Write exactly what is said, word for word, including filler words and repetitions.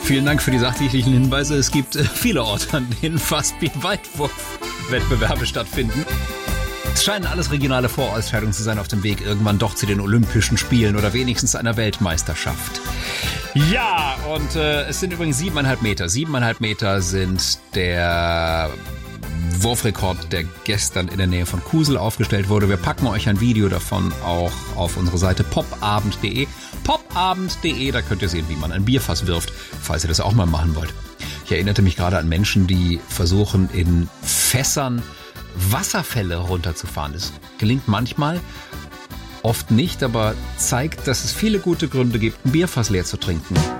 Vielen Dank für die sachdienlichen Hinweise. Es gibt äh, viele Orte, an denen Fastbeat-Weitwurf-Wettbewerbe stattfinden. Es scheinen alles regionale Vorausscheidungen zu sein auf dem Weg irgendwann doch zu den Olympischen Spielen oder wenigstens einer Weltmeisterschaft. Ja, und äh, es sind übrigens siebeneinhalb Meter. Siebeneinhalb Meter sind der Wurfrekord, der gestern in der Nähe von Kusel aufgestellt wurde. Wir packen euch ein Video davon auch auf unsere Seite popabend punkt de. popabend punkt de, da könnt ihr sehen, wie man ein Bierfass wirft, falls ihr das auch mal machen wollt. Ich erinnerte mich gerade an Menschen, die versuchen, in Fässern Wasserfälle runterzufahren. Das gelingt manchmal, oft nicht, aber zeigt, dass es viele gute Gründe gibt, ein Bierfass leer zu trinken.